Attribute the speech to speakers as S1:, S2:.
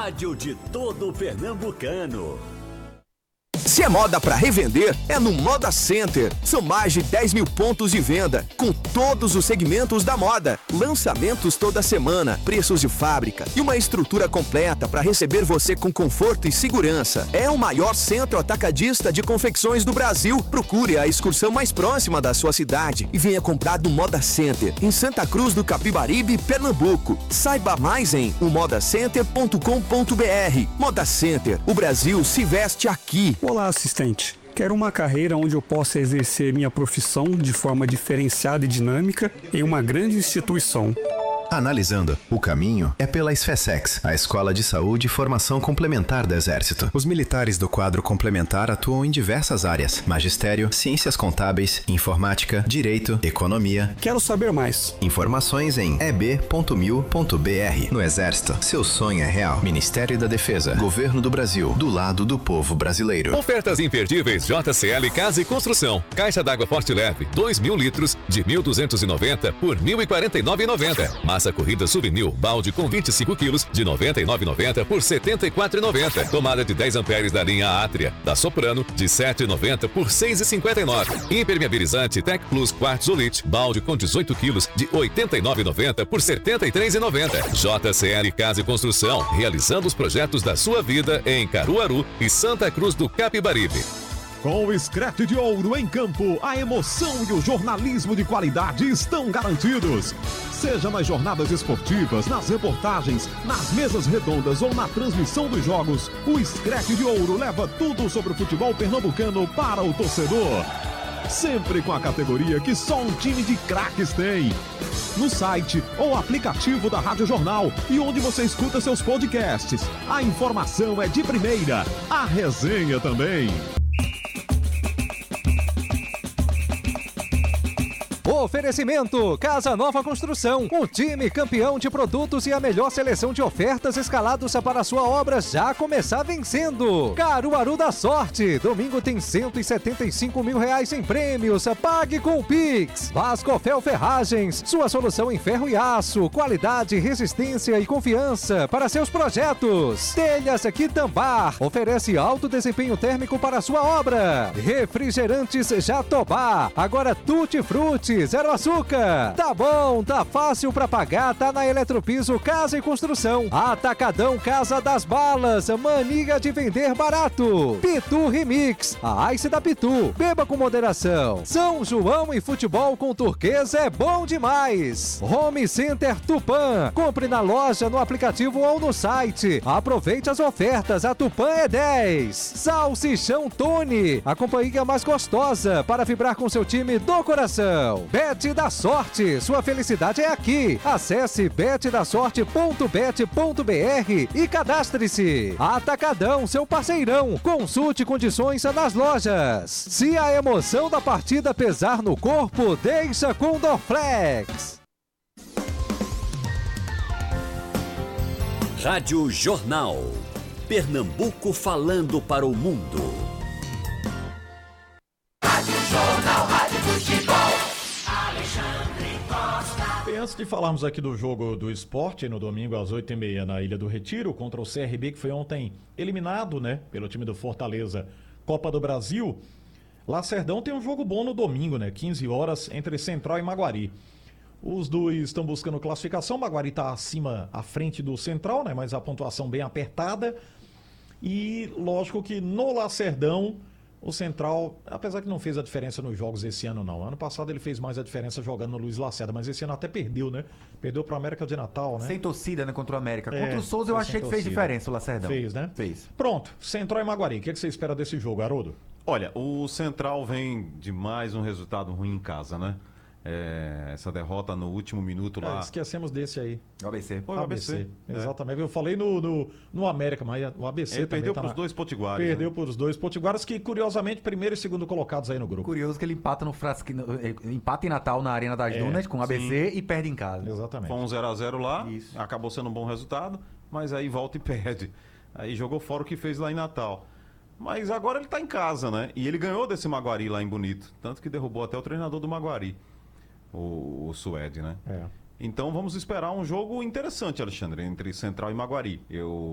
S1: rádio de todo pernambucano.
S2: Se é moda para revender, é no Moda Center. São mais de 10 mil pontos de venda, com todos os segmentos da moda. Lançamentos toda semana, preços de fábrica e uma estrutura completa para receber você com conforto e segurança. É o maior centro atacadista de confecções do Brasil. Procure a excursão mais próxima da sua cidade e venha comprar do Moda Center, em Santa Cruz do Capibaribe, Pernambuco. Saiba mais em omodacenter.com.br. Moda Center, o Brasil se veste aqui.
S3: Olá, assistente. Quero uma carreira onde eu possa exercer minha profissão de forma diferenciada e dinâmica em uma grande instituição.
S4: Analisando, o caminho é pela SFSEX, a Escola de Saúde e Formação Complementar do Exército. Os militares do quadro complementar atuam em diversas áreas: magistério, ciências contábeis, informática, direito, economia.
S3: Quero saber mais.
S4: Informações em eb.mil.br. No Exército, seu sonho é real. Ministério da Defesa, Governo do Brasil, do lado do povo brasileiro.
S5: Ofertas imperdíveis JCL Casa e Construção. Caixa d'água Forte Leve, 2.000 litros, de 1.290 por 1.049,90. Massa corrida Souvenir, balde com 25 quilos, de 99,90 por 74,90. Tomada de 10 amperes da linha Átria, da Soprano, de 7,90 por 6,59. Impermeabilizante Tec Plus Quartzolite, balde com 18 quilos, de 89,90 por 73,90. JCL Casa e Construção, realizando os projetos da sua vida em Caruaru e Santa Cruz do Capibaribe.
S6: Com o Scratch de Ouro em campo, a emoção e o jornalismo de qualidade estão garantidos. Seja nas jornadas esportivas, nas reportagens, nas mesas redondas ou na transmissão dos jogos, o Scratch de Ouro leva tudo sobre o futebol pernambucano para o torcedor. Sempre com a categoria que só um time de craques tem. No site ou aplicativo da Rádio Jornal e onde você escuta seus podcasts. A informação é de primeira, a resenha também.
S7: Oferecimento Casa Nova Construção, um time campeão de produtos e a melhor seleção de ofertas escalados para a sua obra já começar vencendo. Caruaru da Sorte, domingo tem R$175 mil em prêmios, pague com o Pix. Vascofel Ferragens, sua solução em ferro e aço, qualidade, resistência e confiança para seus projetos. Telhas Quitambar, oferece alto desempenho térmico para a sua obra. Refrigerantes Jatobá, agora Tutti Frutti, zero açúcar. Tá bom, tá fácil pra pagar, tá na Eletropiso Casa e Construção. Atacadão Casa das Balas, mania de vender barato. Pitu Remix, a Ice da Pitu, beba com moderação. São João e futebol com turquesa é bom demais. Home Center Tupã, compre na loja, no aplicativo ou no site. Aproveite as ofertas, a Tupã é 10. Salsichão Tony, a companhia mais gostosa para vibrar com seu time do coração. Bet da Sorte, sua felicidade é aqui. Acesse betdasorte.bet.br e cadastre-se. Atacadão, seu parceirão. Consulte condições nas lojas. Se a emoção da partida pesar no corpo, deixa com Dorflex.
S1: Rádio Jornal. Pernambuco falando para o mundo.
S8: Rádio Jornal, Rádio Futebol.
S9: E antes de falarmos aqui do jogo do Sport, no domingo às 8h30 na Ilha do Retiro, contra o CRB, que foi ontem eliminado, né, pelo time do Fortaleza, Copa do Brasil. Lacerdão tem um jogo bom no domingo, né, 15 horas, entre Central e Maguari. Os dois estão buscando classificação, Maguari está acima, à frente do Central, né, mas a pontuação bem apertada. E lógico que no Lacerdão, o Central, apesar que não fez a diferença nos jogos esse ano, não. Ano passado ele fez mais a diferença jogando no Luiz Lacerda, mas esse ano até perdeu, né? Perdeu para o América de Natal, né?
S10: Sem torcida, né, contra o América. Contra o Souza eu achei que fez diferença o Lacerdão.
S9: Fez, né?
S10: Fez.
S9: Pronto, Central e Maguari. O que você espera desse jogo, Haroldo?
S11: Olha, o Central vem de mais um resultado ruim em casa, né? Essa derrota no último minuto lá.
S9: Esquecemos desse aí.
S10: O ABC.
S9: Foi o ABC. Exatamente. Eu falei no América, mas o ABC
S11: ele
S9: também
S11: perdeu para os dois potiguares.
S9: Perdeu para os dois potiguares, que curiosamente primeiro e segundo colocados aí no grupo.
S10: Curioso que ele empata empata em Natal na Arena das Dunas com o ABC e perde em casa.
S9: Exatamente.
S11: Foi um 0x0 lá, acabou sendo um bom resultado, mas aí volta e perde. Aí jogou fora o que fez lá em Natal. Mas agora ele está em casa, né? E ele ganhou desse Maguari lá em Bonito, tanto que derrubou até o treinador do Maguari. O Suede, né? Então vamos esperar um jogo interessante, Alexandre, entre Central e Maguari.